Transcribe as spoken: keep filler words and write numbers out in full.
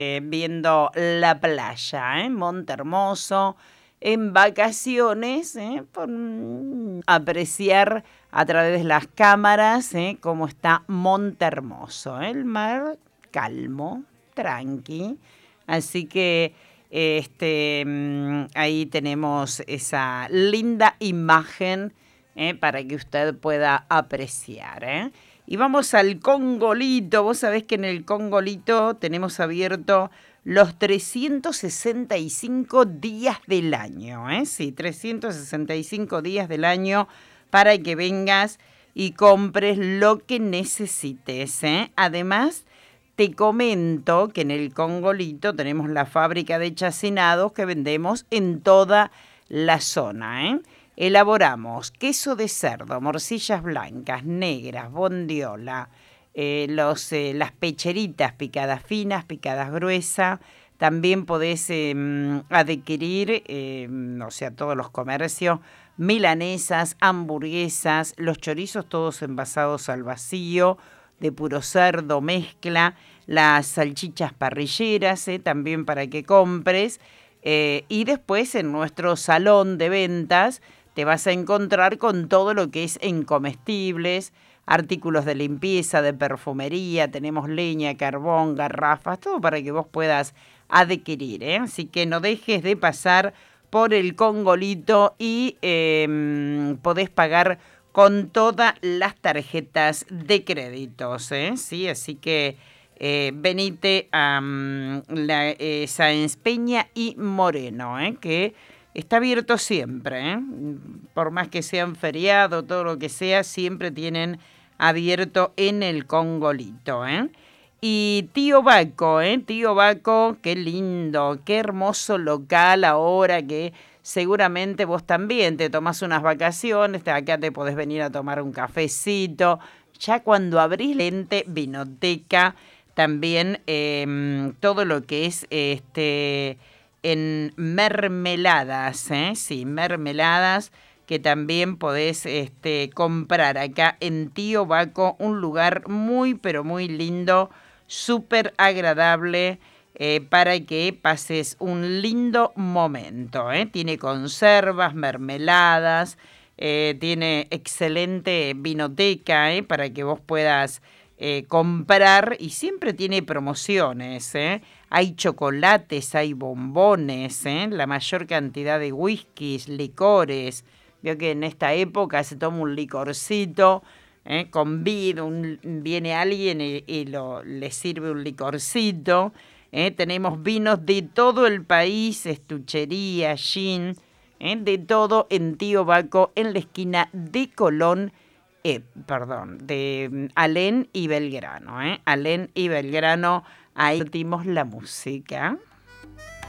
eh, viendo la playa, ¿eh? Monte Hermoso, en vacaciones, ¿eh? Por mm, apreciar a través de las cámaras, ¿eh? Cómo está Monte Hermoso, ¿eh? El mar calmo, tranqui, así que este, mm, ahí tenemos esa linda imagen, ¿eh? Para que usted pueda apreciar, ¿eh? Y vamos al Congolito. Vos sabés que en el Congolito tenemos abierto los trescientos sesenta y cinco días del año, ¿eh? Sí, trescientos sesenta y cinco días del año para que vengas y compres lo que necesites, ¿eh? Además, te comento que en el Congolito tenemos la fábrica de chacinados que vendemos en toda la zona, ¿eh? Elaboramos queso de cerdo, morcillas blancas, negras, bondiola, eh, los, eh, las pecheritas picadas finas, picadas gruesas. También podés eh, adquirir, eh, o sea, todos los comercios, milanesas, hamburguesas, los chorizos todos envasados al vacío, de puro cerdo, mezcla, las salchichas parrilleras, eh, también para que compres. Eh, y después en nuestro salón de ventas te vas a encontrar con todo lo que es en comestibles, artículos de limpieza, de perfumería, tenemos leña, carbón, garrafas, todo para que vos puedas adquirir, ¿eh? Así que no dejes de pasar por el Congolito y eh, podés pagar con todas las tarjetas de créditos, ¿eh? Sí, así que eh, venite a um, la eh, Sáenz Peña y Moreno, ¿eh? Que está abierto siempre, ¿eh? Por más que sean feriado, todo lo que sea, siempre tienen abierto en el Congolito, ¿eh? Y Tío Baco, ¿eh? Tío Baco, qué lindo, qué hermoso local ahora que seguramente vos también te tomás unas vacaciones, acá te podés venir a tomar un cafecito. Ya cuando abrís lente, vinoteca, también eh, todo lo que es este en mermeladas, ¿eh? Sí, mermeladas que también podés este, comprar acá en Tío Baco, un lugar muy pero muy lindo, súper agradable, eh, para que pases un lindo momento, ¿eh? Tiene conservas, mermeladas, eh, tiene excelente vinoteca, ¿eh? Para que vos puedas eh, comprar, y siempre tiene promociones, ¿eh? Hay chocolates, hay bombones, ¿eh? La mayor cantidad de whiskies, licores. Veo que en esta época se toma un licorcito, ¿eh? Con vino, un, viene alguien y, y lo, le sirve un licorcito. ¿eh? Tenemos vinos de todo el país, estuchería, gin, ¿eh? De todo en Tío Baco, en la esquina de Colón, eh, perdón, de mm, Alén y Belgrano. ¿eh? Alén y Belgrano, ahí sentimos la música.